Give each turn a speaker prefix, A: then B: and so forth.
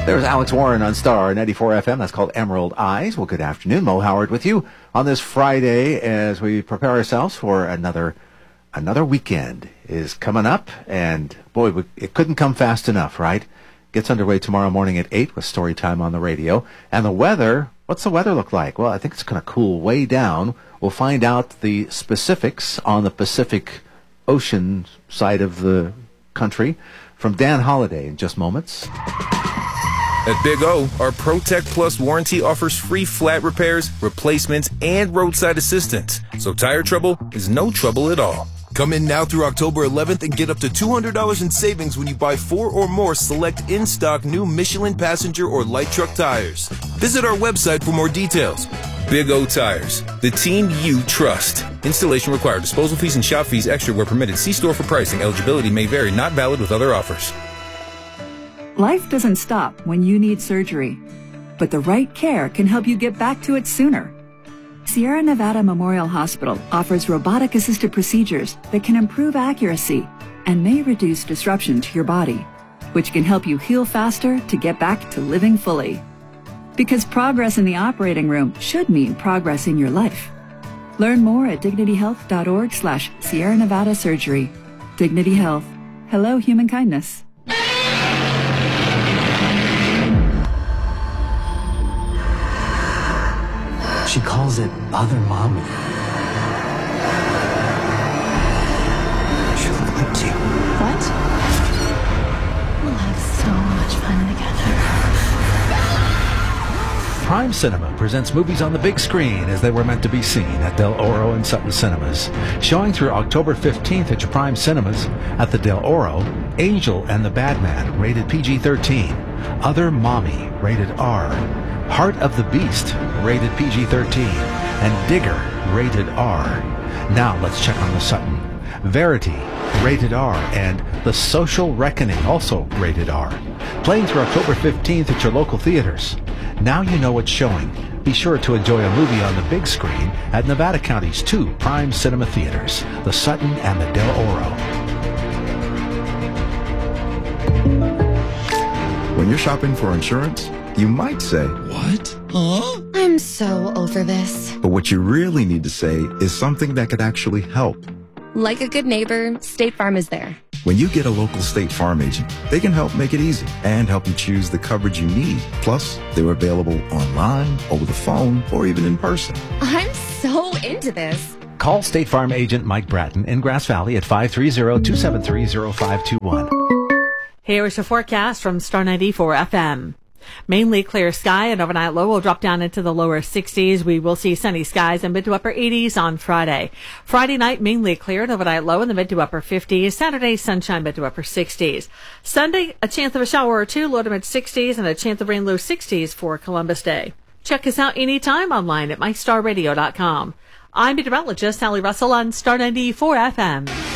A: There's Alex Warren on Star 94 FM. That's called Emerald Eyes. Well, good afternoon. Mo Howard with you on this Friday as we prepare ourselves for another weekend is coming up. And boy, it couldn't come fast enough, right? Gets underway tomorrow morning at 8 with Story Time on the radio. And the weather, what's the weather look like? Well, I think it's going to cool way down. We'll find out the specifics on the Pacific Ocean side of the country from Dan Holliday in just moments.
B: At Big O, our ProTech Plus warranty offers free flat repairs, replacements, and roadside assistance. So tire trouble is no trouble at all.
C: Come in now through October 11th and get up to $200 in savings when you buy 4 or more select in-stock new Michelin passenger or light truck tires. Visit our website for more details.
B: Big O Tires, the team you trust. Installation required. Disposal fees and shop fees extra where permitted. See store for pricing. Eligibility may vary. Not valid with other offers.
D: Life doesn't stop when you need surgery, but the right care can help you get back to it sooner. Sierra Nevada Memorial Hospital offers robotic-assisted procedures that can improve accuracy and may reduce disruption to your body, which can help you heal faster to get back to living fully. Because progress in the operating room should mean progress in your life. Learn more at dignityhealth.org/Sierra Nevada Surgery. Dignity Health. Hello, human kindness.
E: She calls it Other Mommy. She looked like you.
F: What? We'll have so much fun together.
A: Prime Cinema presents movies on the big screen as they were meant to be seen at Del Oro and Sutton Cinemas. Showing through October 15th at your Prime Cinemas at the Del Oro, Angel and the Badman, rated PG-13. Other Mommy, rated R. Heart of the Beast, rated PG-13, and Digger, rated R. Now let's check on the Sutton. Verity, rated R, and The Social Reckoning, also rated R. Playing through October 15th at your local theaters. Now you know what's showing. Be sure to enjoy a movie on the big screen at Nevada County's 2 Prime Cinema theaters, the Sutton and the Del Oro.
G: When you're shopping for insurance, you might say,
H: "What? Huh?"
F: I'm so over this.
G: but what you really need to say is something that could actually help.
F: Like a good neighbor, State Farm is there.
G: When you get a local State Farm agent, they can help make it easy and help you choose the coverage you need. Plus, they're available online, over the phone, or even in person.
F: I'm so into this.
A: Call State Farm agent Mike Bratton in Grass Valley at 530-273-0521.
I: Here is your forecast from Star 94 FM. Mainly clear sky, and overnight low will drop down into the lower 60s. We will see sunny skies and mid to upper 80s on Friday. Friday night, mainly clear, and overnight low in the mid to upper 50s. Saturday, sunshine, mid to upper 60s. Sunday, a chance of a shower or two, low to mid 60s, and a chance of rain, low 60s for Columbus Day. Check us out anytime online at mystarradio.com. I'm meteorologist Sally Russell on Star 94 FM.